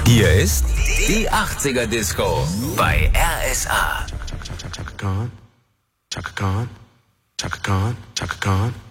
Hier ist die 80er Disco bei RSA. Chaka Khan, Chaka Khan, Chaka Khan, Chaka Khan.